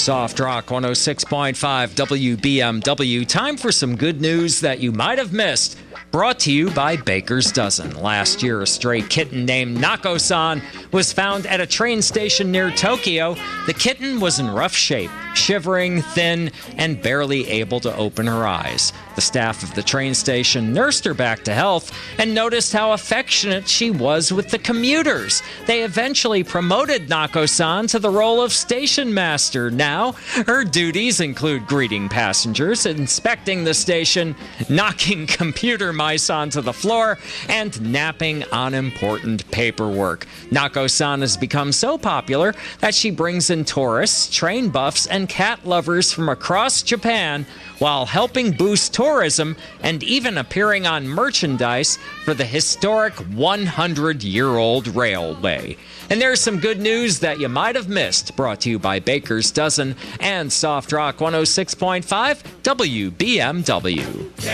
Soft Rock 106.5 WBMW. Time for some good news that you might have missed. Brought to you by Baker's Dozen. Last year, a stray kitten named Nako-san was found at a train station near Tokyo. The kitten was in rough shape, shivering, thin, and barely able to open her eyes. The staff of the train station nursed her back to health and noticed how affectionate she was with the commuters. They eventually promoted Nako-san to the role of station master. Now, her duties include greeting passengers, inspecting the station, knocking computer mice onto the floor, and napping on important paperwork. Nako-san has become so popular that she brings in tourists, train buffs, and cat lovers from across Japan while helping boost tourism and even appearing on merchandise for the historic 100-year-old railway. And there's some good news that you might have missed, brought to you by Baker's Dozen and Soft Rock 106.5 WBMW.